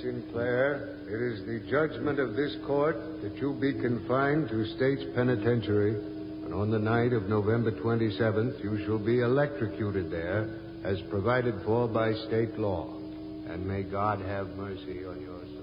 Sinclair, it is the judgment of this court that you be confined to State's Penitentiary, and on the night of November 27th, you shall be electrocuted there, as provided for by state law. And may God have mercy on your soul.